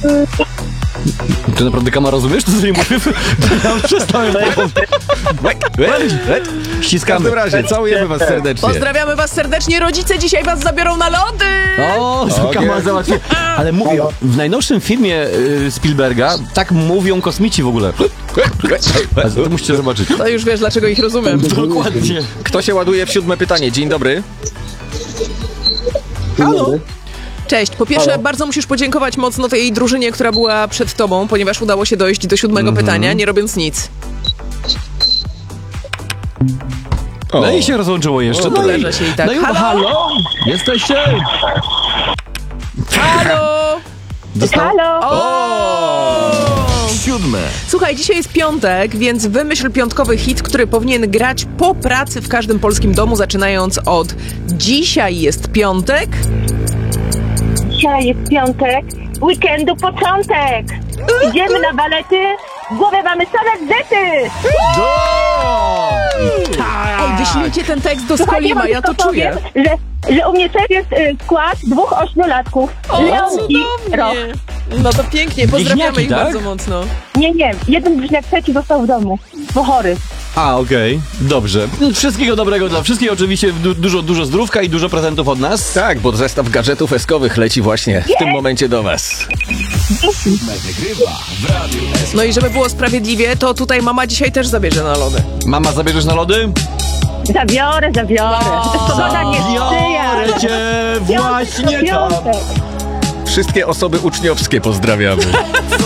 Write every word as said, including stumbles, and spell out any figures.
Ty naprawdę, Kama, rozumiesz, to co nie mówię? Ja przestałem. Ściskamy. W każdym razie, całujemy was serdecznie. Pozdrawiamy was serdecznie, rodzice dzisiaj was zabiorą na lody! O, Kama załatwię. Ale mówię, w najnowszym filmie y, Spielberga tak mówią kosmici w ogóle. A to musicie zobaczyć. To już wiesz, dlaczego ich rozumiem. Dokładnie. Kto się ładuje w siódme pytanie? Dzień dobry. Halo? Cześć. Po pierwsze, Halo. bardzo musisz podziękować mocno tej drużynie, która była przed tobą, ponieważ udało się dojść do siódmego mm-hmm. pytania, nie robiąc nic. O. No i się rozłączyło jeszcze. No, no i, się i tak. No i halo? halo? Jesteście? Halo? Dostał? Halo? O! Siódme. Słuchaj, dzisiaj jest piątek, więc wymyśl piątkowy hit, który powinien grać po pracy w każdym polskim domu, zaczynając od dzisiaj jest piątek. Dzisiaj jest piątek, weekendu początek. Idziemy na balety, w głowie mamy same zety. Ej, wyślijcie ten tekst do Słuchajcie, Skolima, ja to czuję. Powiem, że, że u mnie też jest y, skład dwóch ośmiolatków. O, Leon i Roch. No to pięknie, pozdrawiamy Bliźniaki, ich tak? tak? bardzo mocno. Nie, nie, jeden bliźniak trzeci został w domu, bo chory. A, okej, okay. Dobrze. Wszystkiego dobrego dla wszystkich, oczywiście du- dużo, dużo zdrówka i dużo prezentów od nas. Tak, bo zestaw gadżetów eskowych leci właśnie w tym momencie do was. No i żeby było sprawiedliwie, to tutaj mama dzisiaj też zabierze na lody. Mama, zabierzesz na lody? Zabiorę, zabiorę. Wow. Pogoda nie Zabiorę sprzyja. cię właśnie tam. Piątek. Wszystkie osoby uczniowskie pozdrawiamy.